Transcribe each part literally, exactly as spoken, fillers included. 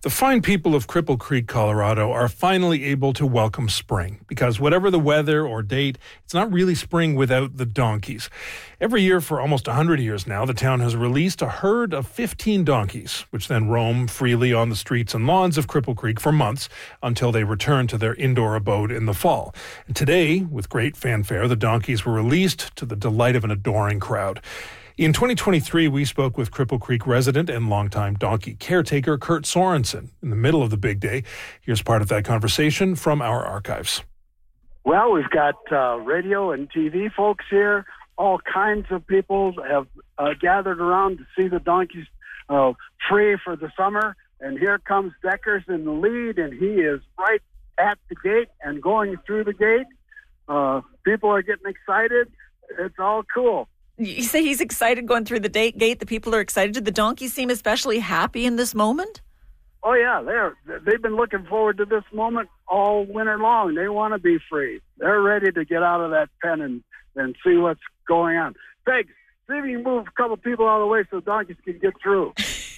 The fine people of Cripple Creek, Colorado are finally able to welcome spring because whatever the weather or date, it's not really spring without the donkeys. Every year for almost one hundred years now, the town has released a herd of fifteen donkeys, which then roam freely on the streets and lawns of Cripple Creek for months until they return to their indoor abode in the fall. And today, with great fanfare, the donkeys were released to the delight of an adoring crowd. In twenty twenty-three, we spoke with Cripple Creek resident and longtime donkey caretaker Kurt Sorensen in the middle of the big day. Here's part of that conversation from our archives. Well, we've got uh, radio and T V folks here. All kinds of people have uh, gathered around to see the donkeys uh, free for the summer. And here comes Deckers in the lead, and he is right at the gate and going through the gate. Uh, people are getting excited. It's all cool. You say he's excited going through the gate. The people are excited. Did the donkeys seem especially happy in this moment? Oh, yeah. They're, they've been looking forward to this moment all winter long. They want to be free. They're ready to get out of that pen and, and see what's going on. Peg, see if you can move a couple people out of the way so donkeys can get through.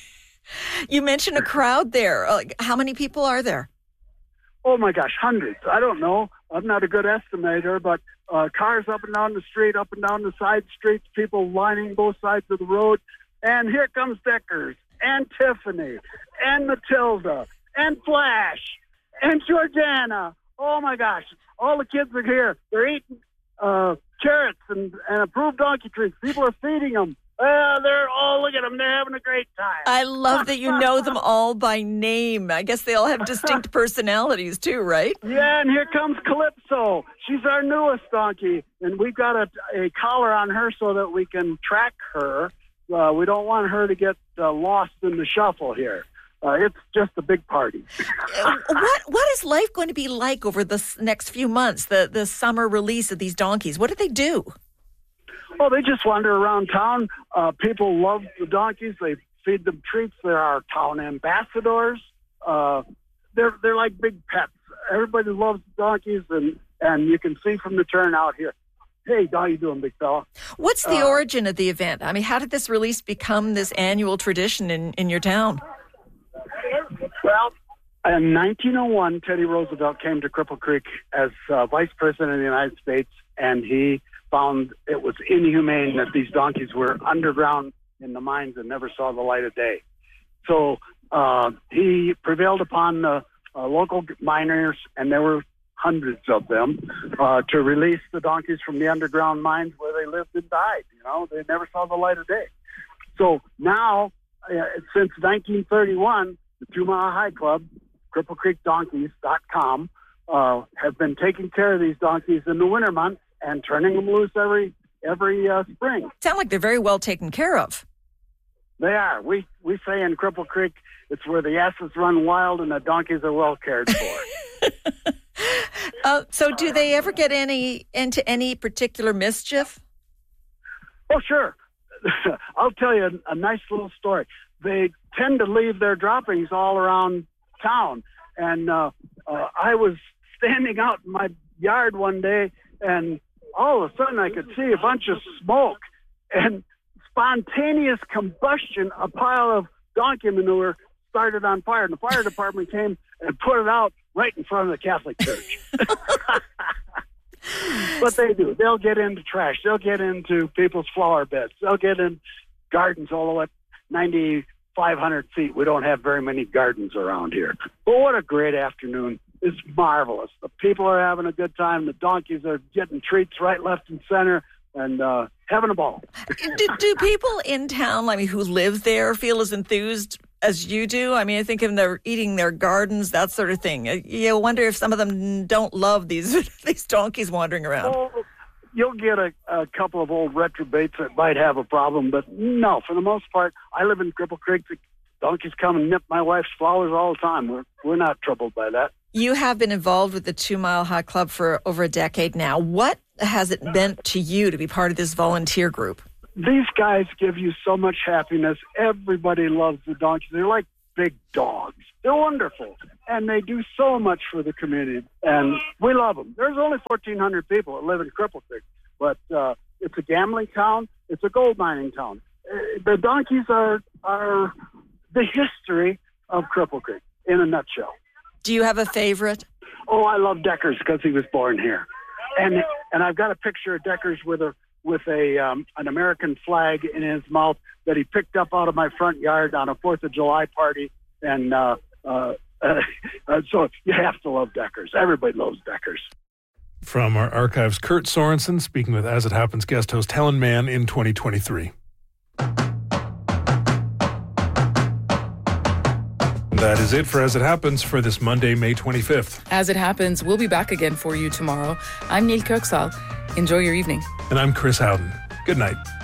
You mentioned a crowd there. Like, how many people are there? Oh, my gosh, hundreds. I don't know. I'm not a good estimator, but uh, cars up and down the street, up and down the side streets, people lining both sides of the road. And here comes Deckers, and Tiffany, and Matilda, and Flash, and Georgiana. Oh, my gosh. All the kids are here. They're eating uh, carrots and, and approved donkey treats. People are feeding them. Uh, they're all, look at them, they're having a great time. I love that you know them all by name. I guess they all have distinct personalities too, right? Yeah, and here comes Calypso. She's our newest donkey, and we've got a, a collar on her so that we can track her. Uh, we don't want her to get uh, lost in the shuffle here. Uh, it's just a big party. what What is life going to be like over the next few months, the, the summer release of these donkeys? What do they do? Well, they just wander around town. Uh, people love the donkeys. They feed them treats. They're our town ambassadors. Uh, they're they're like big pets. Everybody loves donkeys, and, and you can see from the turnout here. Hey, how you doing, big fella? What's the uh, origin of the event? I mean, how did this release become this annual tradition in, in your town? Well, in nineteen oh one, Teddy Roosevelt came to Cripple Creek as uh, Vice President of the United States, and he found it was inhumane that these donkeys were underground in the mines and never saw the light of day. So uh, he prevailed upon the uh, local miners, and there were hundreds of them, uh, to release the donkeys from the underground mines where they lived and died. You know, they never saw the light of day. So now, uh, since nineteen thirty-one, the Two Mile High Club, cripple creek donkeys dot com, uh, have been taking care of these donkeys in the winter months and turning them loose every every uh, spring. Sound like they're very well taken care of. They are. We we say in Cripple Creek, it's where the asses run wild and the donkeys are well cared for. uh, so, do they ever get any into any particular mischief? Oh, sure. I'll tell you a, a nice little story. They tend to leave their droppings all around town, and uh, uh, I was standing out in my yard one day, and all of a sudden I could see a bunch of smoke and spontaneous combustion. A pile of donkey manure started on fire, and the fire department came and put it out right in front of the Catholic Church. But they do. They'll get into trash. They'll get into people's flower beds. They'll get in gardens all the way ninety-five hundred feet. We don't have very many gardens around here. But what a great afternoon. It's marvelous. The people are having a good time. The donkeys are getting treats right, left, and center, and uh, having a ball. do, do people in town, I mean, who live there, feel as enthused as you do? I mean, I think if they're eating their gardens, that sort of thing. You wonder if some of them don't love these these donkeys wandering around. Well, you'll get a, a couple of old retrobates that might have a problem, but no, for the most part, I live in Cripple Creek. The donkeys come and nip my wife's flowers all the time. We're we're not troubled by that. You have been involved with the Two Mile High Club for over a decade now. What has it meant to you to be part of this volunteer group? These guys give you so much happiness. Everybody loves the donkeys. They're like big dogs. They're wonderful, and they do so much for the community, and we love them. There's only fourteen hundred people that live in Cripple Creek, but uh, it's a gambling town. It's a gold mining town. Uh, the donkeys are are the history of Cripple Creek. in a nutshell. Do you have a favorite? Oh, I love Deckers because he was born here, and and I've got a picture of Deckers with a with a um, an American flag in his mouth that he picked up out of my front yard on a Fourth of July party, and uh, uh, uh, so you have to love Deckers. Everybody loves Deckers. From our archives, Kurt Sorensen speaking with As It Happens guest host Helen Mann in twenty twenty-three. That is it for As It Happens for this Monday, May twenty-fifth. As It Happens, we'll be back again for you tomorrow. I'm Neil Kirksall. Enjoy your evening. And I'm Chris Howden. Good night.